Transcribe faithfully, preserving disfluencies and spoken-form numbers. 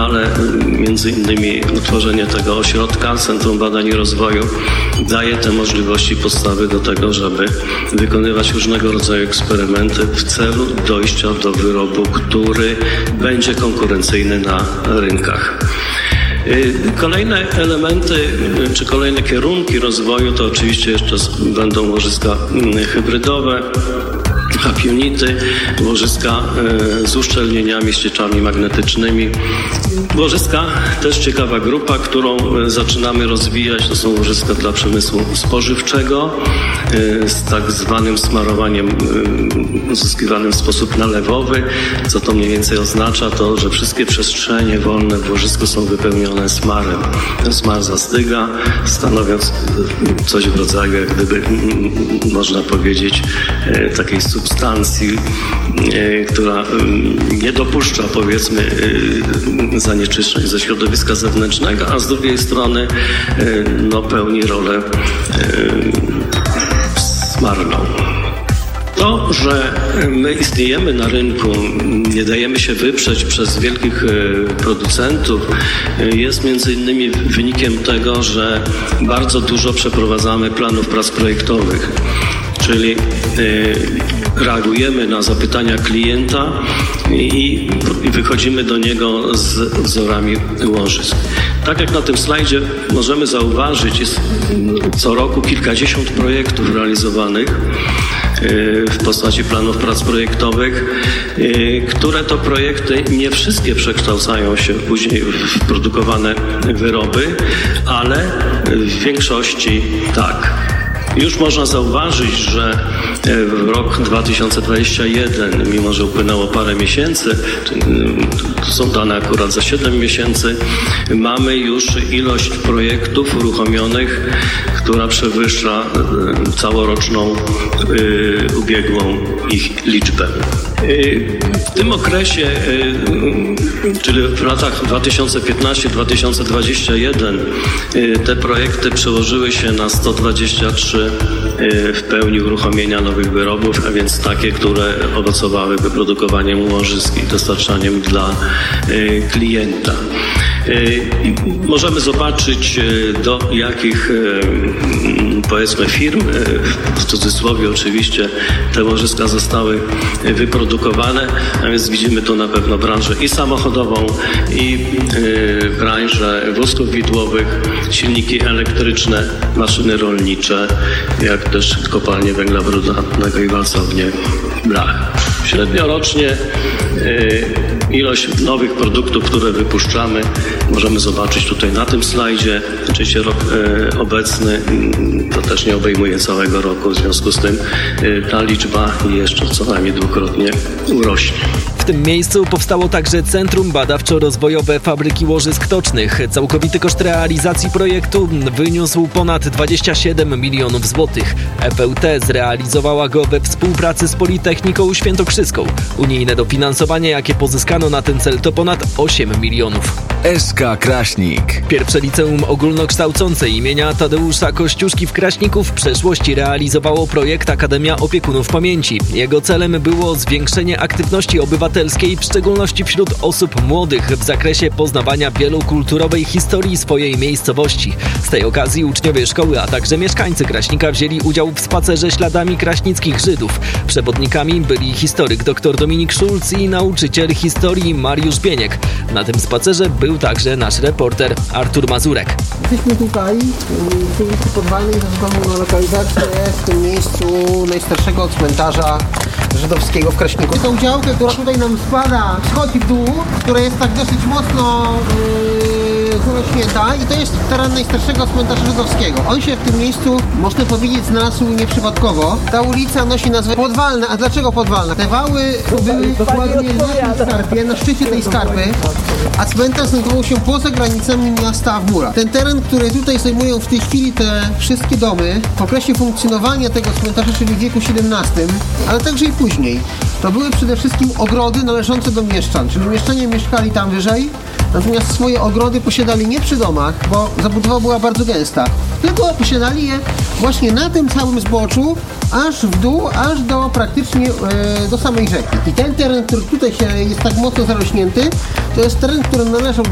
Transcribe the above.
ale między innymi utworzenie tego ośrodka, Centrum Badań i Rozwoju, daje te możliwości, podstawy do tego, żeby wykonywać różnego rodzaju eksperymenty w celu dojścia do wyrobu, który będzie konkurencyjny na rynkach. Kolejne elementy, czy kolejne kierunki rozwoju to oczywiście jeszcze będą łożyska hybrydowe, happy unity, łożyska z uszczelnieniami, ścieczami magnetycznymi. Łożyska, też ciekawa grupa, którą zaczynamy rozwijać, to są łożyska dla przemysłu spożywczego z tak zwanym smarowaniem uzyskiwanym w sposób nalewowy. Co to mniej więcej oznacza? To, że wszystkie przestrzenie wolne w łożysku są wypełnione smarem. Ten smar zastyga, stanowiąc coś w rodzaju, jak gdyby, można powiedzieć, takiej substancji, która nie dopuszcza, powiedzmy, zanieczyszczeń ze środowiska zewnętrznego, a z drugiej strony no, pełni rolę smarną. To, że my istniejemy na rynku, nie dajemy się wyprzeć przez wielkich producentów, jest między innymi wynikiem tego, że bardzo dużo przeprowadzamy planów prac projektowych. Czyli reagujemy na zapytania klienta i wychodzimy do niego z wzorami łożysk. Tak jak na tym slajdzie możemy zauważyć, jest co roku kilkadziesiąt projektów realizowanych w postaci planów prac projektowych, które to projekty nie wszystkie przekształcają się później w produkowane wyroby, ale w większości tak. Już można zauważyć, że w rok dwa tysiące dwudziesty pierwszy, mimo że upłynęło parę miesięcy, to są dane akurat za siedem miesięcy, mamy już ilość projektów uruchomionych, która przewyższa całoroczną ubiegłą ich liczbę. W tym okresie, czyli w latach dwa tysiące piętnasty do dwa tysiące dwudziestego pierwszego, te projekty przełożyły się na sto dwadzieścia trzy w pełni uruchomienia nowych wyrobów, a więc takie, które owocowały wyprodukowaniem łożysk i dostarczaniem dla klienta. Możemy zobaczyć, do jakich, powiedzmy, firm, w cudzysłowie oczywiście, te łożyska zostały wyprodukowane, a więc widzimy tu na pewno branżę i samochodową, i branżę wózków widłowych, silniki elektryczne, maszyny rolnicze, jak też kopalnie węgla brunatnego i walcownie blach. Średniorocznie ilość nowych produktów, które wypuszczamy, możemy zobaczyć tutaj na tym slajdzie. Oczywiście rok e, obecny to też nie obejmuje całego roku, w związku z tym e, ta liczba jeszcze co najmniej dwukrotnie urośnie. W tym miejscu powstało także Centrum Badawczo-Rozwojowe Fabryki Łożysk Tocznych. Całkowity koszt realizacji projektu wyniósł ponad dwadzieścia siedem milionów złotych. E P U T zrealizowała go we współpracy z Politechniką Świętokrzyską. Unijne dofinansowanie, jakie pozyskano na ten cel, to ponad osiem milionów. S K Kraśnik. Pierwsze liceum ogólnokształcące imienia Tadeusza Kościuszki w Kraśniku w przeszłości realizowało projekt Akademia Opiekunów Pamięci. Jego celem było zwiększenie aktywności obywatelskiej, w szczególności wśród osób młodych, w zakresie poznawania wielokulturowej historii swojej miejscowości. Z tej okazji uczniowie szkoły, a także mieszkańcy Kraśnika wzięli udział w spacerze śladami kraśnickich Żydów. Przewodnikami byli historyk dr Dominik Szulc i nauczyciel historii Mariusz Bieniek. Na tym spacerze był także nasz reporter Artur Mazurek. Jesteśmy tutaj w ulicy Podwalnej ze względu na lokalizację w tym miejscu najstarszego cmentarza żydowskiego w Kraśniku. Tą działkę, która tutaj nam spada, schodzi w dół, która jest tak dosyć mocno yy, urośnięta, i to jest teren najstarszego cmentarza żydowskiego. On się w tym miejscu, można powiedzieć, znalazł nieprzypadkowo. Ta ulica nosi nazwę Podwalna. A dlaczego Podwalna? Te wały były dokładnie na tej skarpie, na szczycie tej skarpy, a cmentarz znajdował się poza granicami miasta Awmura. Ten teren, który tutaj zajmują w tej chwili te wszystkie domy, w okresie funkcjonowania tego cmentarza, czyli w wieku siedemnastym, ale także i później, to były przede wszystkim ogrody należące do mieszczan, czyli mieszczanie mieszkali tam wyżej, natomiast swoje ogrody posiadali nie przy domach, bo zabudowa była bardzo gęsta, tylko posiadali je właśnie na tym całym zboczu, aż w dół, aż do praktycznie e, do samej rzeki. I ten teren, który tutaj się jest tak mocno zarośnięty, to jest teren, który należał